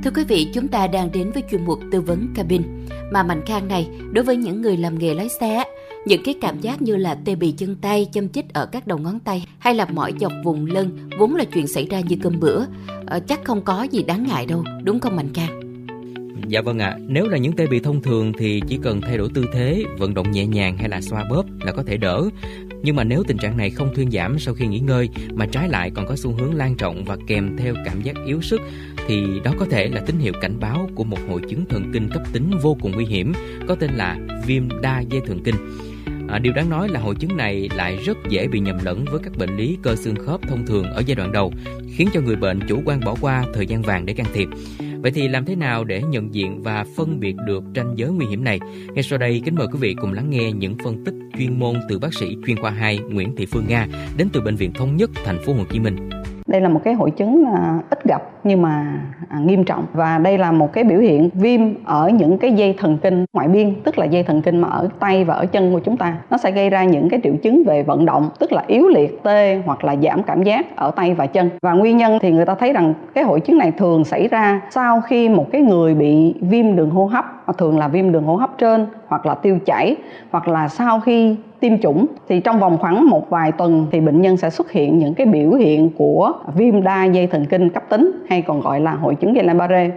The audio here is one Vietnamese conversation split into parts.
Thưa quý vị, chúng ta đang đến với chuyên mục tư vấn cabin. Mà Mạnh Khang này, đối với những người làm nghề lái xe, những cái cảm giác như là tê bì chân tay, châm chích ở các đầu ngón tay hay là mỏi dọc vùng lưng vốn là chuyện xảy ra như cơm bữa, chắc không có gì đáng ngại đâu, đúng không Mạnh Khang? Dạ vâng ạ, nếu là những tê bì thông thường thì chỉ cần thay đổi tư thế, vận động nhẹ nhàng hay là xoa bóp là có thể đỡ. Nhưng mà nếu tình trạng này không thuyên giảm sau khi nghỉ ngơi mà trái lại còn có xu hướng lan rộng và kèm theo cảm giác yếu sức thì đó có thể là tín hiệu cảnh báo của một hội chứng thần kinh cấp tính vô cùng nguy hiểm có tên là viêm đa dây thần kinh. Điều đáng nói là hội chứng này lại rất dễ bị nhầm lẫn với các bệnh lý cơ xương khớp thông thường ở giai đoạn đầu, khiến cho người bệnh chủ quan bỏ qua thời gian vàng để can thiệp. Vậy thì làm thế nào để nhận diện và phân biệt được ranh giới nguy hiểm này? Ngay sau đây, kính mời quý vị cùng lắng nghe những phân tích chuyên môn từ bác sĩ chuyên khoa 2 Nguyễn Thị Phương Nga đến từ Bệnh viện Thống nhất Thành phố Hồ Chí Minh. Đây là một cái hội chứng ít gặp nhưng mà nghiêm trọng, và đây là một cái biểu hiện viêm ở những cái dây thần kinh ngoại biên, tức là dây thần kinh mà ở tay và ở chân của chúng ta. Nó sẽ gây ra những cái triệu chứng về vận động, tức là yếu liệt, tê hoặc là giảm cảm giác ở tay và chân. Và nguyên nhân thì người ta thấy rằng cái hội chứng này thường xảy ra sau khi một cái người bị viêm đường hô hấp, thường là viêm đường hô hấp trên hoặc là tiêu chảy, hoặc là sau khi tiêm chủng. Thì trong vòng khoảng một vài tuần thì bệnh nhân sẽ xuất hiện những cái biểu hiện của viêm đa dây thần kinh cấp tính, hay còn gọi là hội chứng Guillain-Barré.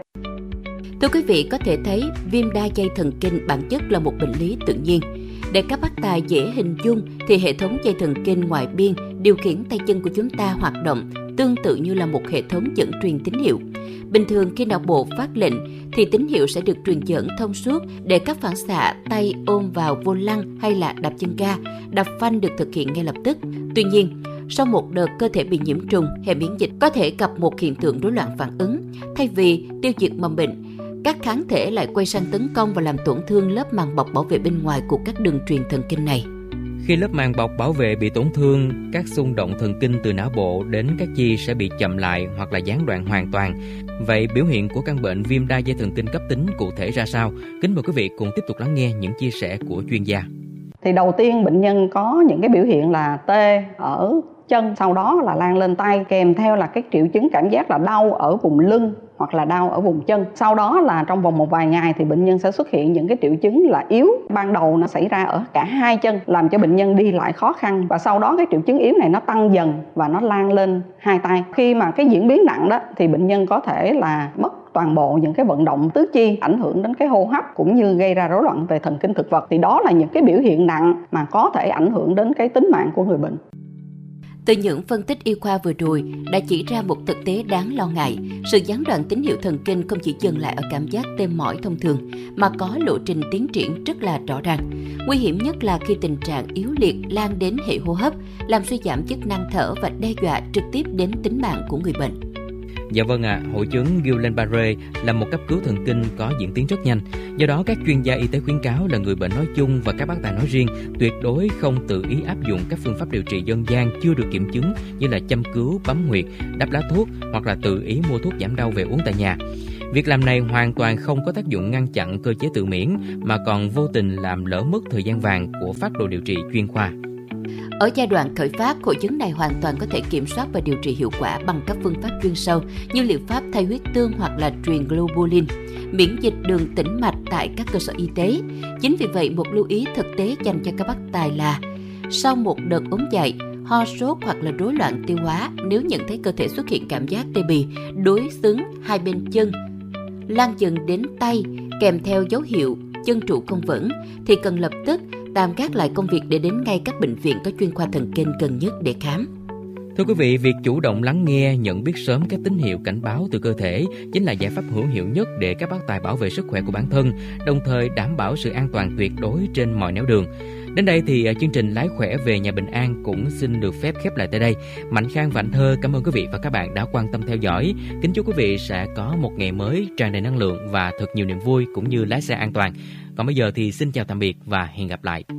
Thưa quý vị, có thể thấy viêm đa dây thần kinh bản chất là một bệnh lý tự nhiên. Để các bác tài dễ hình dung thì hệ thống dây thần kinh ngoại biên điều khiển tay chân của chúng ta hoạt động tương tự như là một hệ thống dẫn truyền tín hiệu. Bình thường khi não bộ phát lệnh thì tín hiệu sẽ được truyền dẫn thông suốt để các phản xạ tay ôm vào vô lăng hay là đạp chân ga, đạp phanh được thực hiện ngay lập tức. Tuy nhiên, sau một đợt cơ thể bị nhiễm trùng, hệ miễn dịch có thể gặp một hiện tượng rối loạn phản ứng. Thay vì tiêu diệt mầm bệnh, các kháng thể lại quay sang tấn công và làm tổn thương lớp màng bọc bảo vệ bên ngoài của các đường truyền thần kinh này. Khi lớp màng bọc bảo vệ bị tổn thương, các xung động thần kinh từ não bộ đến các chi sẽ bị chậm lại hoặc là gián đoạn hoàn toàn. Vậy biểu hiện của căn bệnh viêm đa dây thần kinh cấp tính cụ thể ra sao? Kính mời quý vị cùng tiếp tục lắng nghe những chia sẻ của chuyên gia. Thì đầu tiên bệnh nhân có những cái biểu hiện là tê ở chân, sau đó là lan lên tay, kèm theo là cái triệu chứng cảm giác là đau ở vùng lưng hoặc là đau ở vùng chân. Sau đó là trong vòng một vài ngày thì bệnh nhân sẽ xuất hiện những cái triệu chứng là yếu. Ban đầu nó xảy ra ở cả hai chân, làm cho bệnh nhân đi lại khó khăn, và sau đó cái triệu chứng yếu này nó tăng dần và nó lan lên hai tay. Khi mà cái diễn biến nặng đó thì bệnh nhân có thể là mất toàn bộ những cái vận động tứ chi, ảnh hưởng đến cái hô hấp cũng như gây ra rối loạn về thần kinh thực vật. Thì đó là những cái biểu hiện nặng mà có thể ảnh hưởng đến cái tính mạng của người bệnh. Từ những phân tích y khoa vừa rồi đã chỉ ra một thực tế đáng lo ngại. Sự gián đoạn tín hiệu thần kinh không chỉ dừng lại ở cảm giác tê mỏi thông thường, mà có lộ trình tiến triển rất là rõ ràng. Nguy hiểm nhất là khi tình trạng yếu liệt lan đến hệ hô hấp, làm suy giảm chức năng thở và đe dọa trực tiếp đến tính mạng của người bệnh. Dạ vâng ạ, hội chứng Guillain-Barré là một cấp cứu thần kinh có diễn tiến rất nhanh. Do đó, các chuyên gia y tế khuyến cáo là người bệnh nói chung và các bác tài nói riêng tuyệt đối không tự ý áp dụng các phương pháp điều trị dân gian chưa được kiểm chứng như là châm cứu, bấm huyệt, đắp lá thuốc hoặc là tự ý mua thuốc giảm đau về uống tại nhà. Việc làm này hoàn toàn không có tác dụng ngăn chặn cơ chế tự miễn mà còn vô tình làm lỡ mất thời gian vàng của phác đồ điều trị chuyên khoa. Ở giai đoạn khởi phát, hội chứng này hoàn toàn có thể kiểm soát và điều trị hiệu quả bằng các phương pháp chuyên sâu như liệu pháp thay huyết tương hoặc là truyền globulin, miễn dịch đường tĩnh mạch tại các cơ sở y tế. Chính vì vậy, một lưu ý thực tế dành cho các bác tài là sau một đợt ốm dậy, ho sốt hoặc là rối loạn tiêu hóa, nếu nhận thấy cơ thể xuất hiện cảm giác tê bì, đối xứng hai bên chân, lan dần đến tay kèm theo dấu hiệu chân trụ không vững thì cần lập tức tạm gác lại công việc để đến ngay các bệnh viện có chuyên khoa thần kinh gần nhất để khám. Thưa quý vị, việc chủ động lắng nghe, nhận biết sớm các tín hiệu cảnh báo từ cơ thể chính là giải pháp hữu hiệu nhất để các bác tài bảo vệ sức khỏe của bản thân, đồng thời đảm bảo sự an toàn tuyệt đối trên mọi nẻo đường. Đến đây thì chương trình Lái khỏe về nhà bình an cũng xin được phép khép lại tại đây. Mạnh Khang và Anh Thơ cảm ơn quý vị và các bạn đã quan tâm theo dõi. Kính chúc quý vị sẽ có một ngày mới tràn đầy năng lượng và thật nhiều niềm vui cũng như lái xe an toàn. Còn bây giờ thì xin chào tạm biệt và hẹn gặp lại.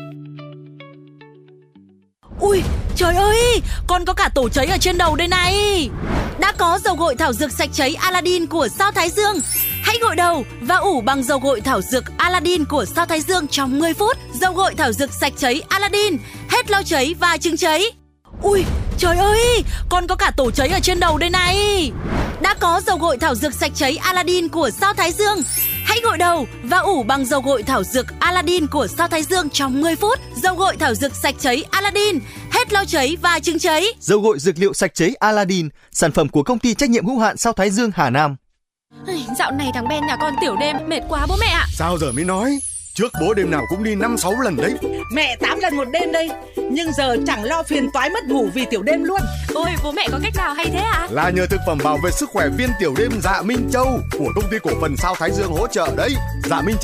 Ui, trời ơi, con có cả tổ cháy ở trên đầu đây này. Đã có dầu gội thảo dược sạch cháy Aladdin của Sao Thái Dương. Hãy gội đầu và ủ bằng dầu gội thảo dược Aladdin của Sao Thái Dương trong 10 phút. Dầu gội thảo dược sạch cháy Aladdin, hết lau cháy và trứng cháy. Ui, trời ơi, con có cả tổ cháy ở trên đầu đây này. Đã Đã có dầu gội thảo dược sạch cháy Aladdin của Sao Thái Dương. Hãy gội đầu và ủ bằng dầu gội thảo dược Aladdin của Sao Thái Dương trong 10 phút. Dầu gội thảo dược sạch cháy Aladdin, hết lau cháy và chứng cháy. Dầu gội dược liệu sạch cháy Aladdin, sản phẩm của công ty trách nhiệm hữu hạn Sao Thái Dương Hà Nam. Dạo này thằng Ben nhà con tiểu đêm mệt quá bố mẹ ạ. Sao giờ mới nói? Trước bố đêm nào cũng đi 5-6 lần đấy. Mẹ 8 lần một đêm đây. Nhưng giờ chẳng lo phiền toái mất ngủ vì tiểu đêm luôn. Ôi bố mẹ có cách nào hay thế ạ? Là nhờ thực phẩm bảo vệ sức khỏe viên tiểu đêm Dạ Minh Châu của công ty cổ phần Sao Thái Dương hỗ trợ đấy. Dạ Minh Châu